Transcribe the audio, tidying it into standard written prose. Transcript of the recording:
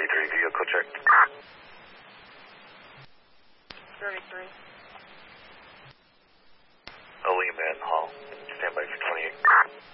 33, vehicle check. 33. Lee Manton Hall. Stand by for 28.